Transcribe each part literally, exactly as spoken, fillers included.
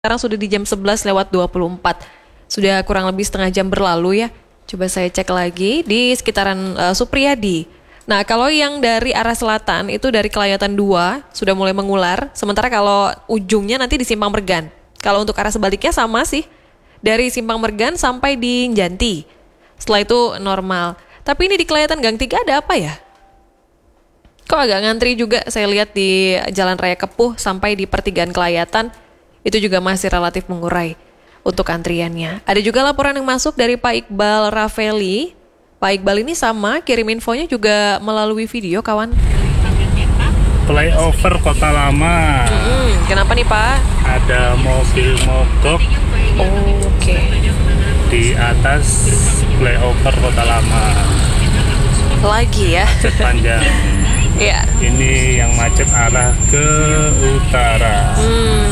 Sekarang sudah di jam sebelas lewat dua puluh empat. Sudah kurang lebih setengah jam berlalu ya. Coba saya cek lagi di sekitaran uh, Supriyadi. Nah, kalau yang dari arah selatan itu dari Kelayatan dua sudah mulai mengular. Sementara kalau ujungnya nanti di Simpang Mergan. Kalau untuk arah sebaliknya sama sih. Dari Simpang Mergan sampai di Njanti. Setelah itu normal. Tapi ini di Kelayatan Gang tiga ada apa ya? Kok agak ngantri juga saya lihat di Jalan Raya Kepuh sampai di pertigaan Kelayatan. Itu juga masih relatif mengurai untuk antriannya. Ada juga laporan yang masuk dari Pak Iqbal Rafeli. Pak Iqbal ini sama, kirim infonya juga melalui video, kawan. Flyover Kota Lama. Hmm, kenapa nih, Pak? Ada mobil mogok. Oh, oke. Okay. Di atas flyover Kota Lama. Lagi ya? Macet panjang. Iya. Ini yang macet arah ke utara. Hmm.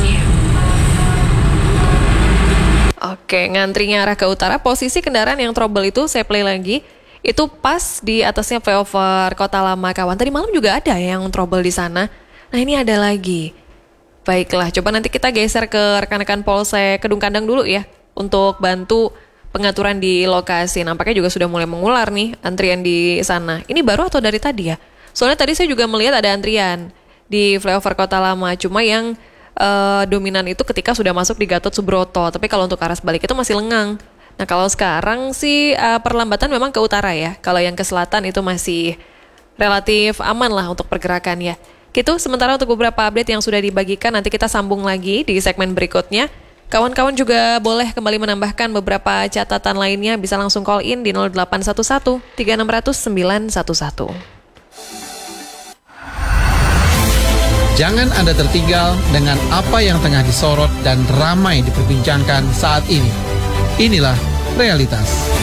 Oke, ngantrinya arah ke utara. Posisi kendaraan yang trouble itu saya play lagi. Itu pas di atasnya flyover Kota Lama, kawan. Tadi malam juga ada yang trouble di sana. Nah, ini ada lagi. Baiklah, coba nanti kita geser ke rekan-rekan Polsek Kedung Kandang dulu ya. Untuk bantu pengaturan di lokasi. Nampaknya juga sudah mulai mengular nih antrian di sana. Ini baru atau dari tadi ya? Soalnya tadi saya juga melihat ada antrian di flyover Kota Lama. Cuma yang Uh, dominan itu ketika sudah masuk di Gatot Subroto. Tapi kalau untuk arah sebalik itu masih lengang. Nah, kalau sekarang sih uh, perlambatan memang ke utara ya. Kalau yang ke selatan itu masih relatif aman lah untuk pergerakannya. Gitu, sementara untuk beberapa update yang sudah dibagikan, nanti kita sambung lagi di segmen berikutnya. Kawan-kawan juga boleh kembali menambahkan beberapa catatan lainnya. Bisa langsung call in di nol delapan satu satu tiga enam nol nol sembilan satu satu. Jangan Anda tertinggal dengan apa yang tengah disorot dan ramai diperbincangkan saat ini. Inilah realitas.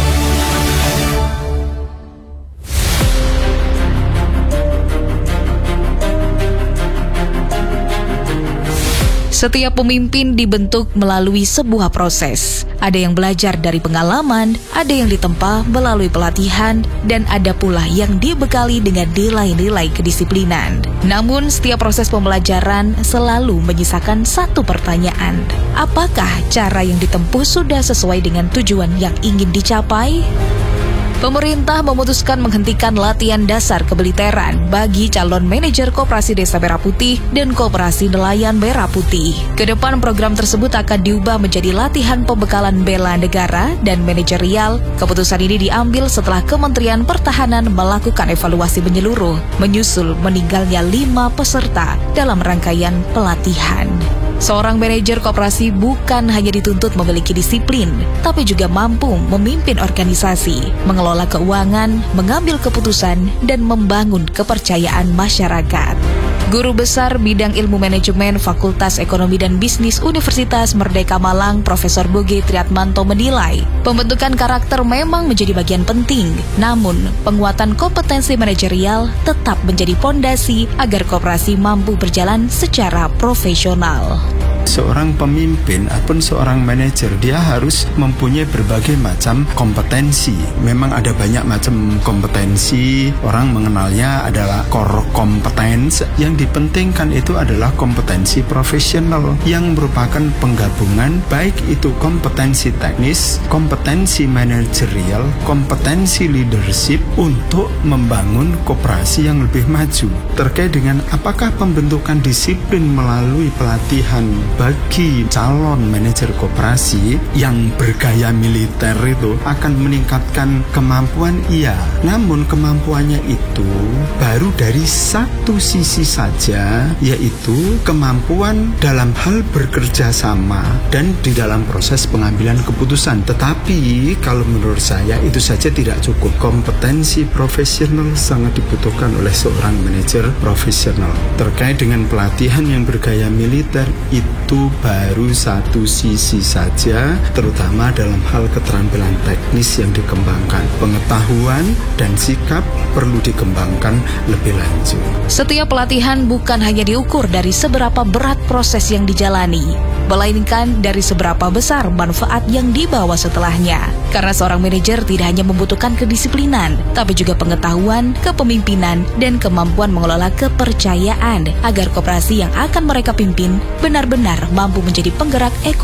Setiap pemimpin dibentuk melalui sebuah proses. Ada yang belajar dari pengalaman, ada yang ditempa melalui pelatihan, dan ada pula yang dibekali dengan nilai-nilai kedisiplinan. Namun, setiap proses pembelajaran selalu menyisakan satu pertanyaan. Apakah cara yang ditempuh sudah sesuai dengan tujuan yang ingin dicapai? Pemerintah memutuskan menghentikan latihan dasar kebiliteran bagi calon manajer Koperasi Desa Merah Putih dan Koperasi Nelayan Merah Putih. Kedepan program tersebut akan diubah menjadi latihan pembekalan bela negara dan manajerial. Keputusan ini diambil setelah Kementerian Pertahanan melakukan evaluasi menyeluruh, menyusul meninggalnya lima peserta dalam rangkaian pelatihan. Seorang manajer koperasi bukan hanya dituntut memiliki disiplin, tapi juga mampu memimpin organisasi, mengelola keuangan, mengambil keputusan, dan membangun kepercayaan masyarakat. Guru Besar Bidang Ilmu Manajemen Fakultas Ekonomi dan Bisnis Universitas Merdeka Malang, Profesor Boge Triatmanto menilai, pembentukan karakter memang menjadi bagian penting, namun penguatan kompetensi manajerial tetap menjadi fondasi agar koperasi mampu berjalan secara profesional. Seorang pemimpin ataupun seorang manajer, dia harus mempunyai berbagai macam kompetensi. Memang ada banyak macam kompetensi, orang mengenalnya adalah core competence. Yang dipentingkan itu adalah kompetensi profesional yang merupakan penggabungan baik itu kompetensi teknis, kompetensi manajerial, kompetensi leadership untuk membangun koperasi yang lebih maju. Terkait dengan apakah pembentukan disiplin melalui pelatihan bagi calon manajer koperasi yang bergaya militer itu akan meningkatkan kemampuan, iya. Namun kemampuannya itu baru dari satu sisi saja, yaitu kemampuan dalam hal bekerja sama dan di dalam proses pengambilan keputusan. Tetapi kalau menurut saya itu saja tidak cukup. Kompetensi profesional sangat dibutuhkan oleh seorang manajer profesional. Terkait dengan pelatihan yang bergaya militer itu baru satu sisi saja, terutama dalam hal keterampilan teknis yang dikembangkan. Pengetahuan dan sikap perlu dikembangkan lebih lanjut. Setiap pelatihan bukan hanya diukur dari seberapa berat proses yang dijalani, melainkan dari seberapa besar manfaat yang dibawa setelahnya. Karena seorang manajer tidak hanya membutuhkan kedisiplinan, tapi juga pengetahuan, kepemimpinan, dan kemampuan mengelola kepercayaan agar koperasi yang akan mereka pimpin benar-benar agar mampu menjadi penggerak ekonomi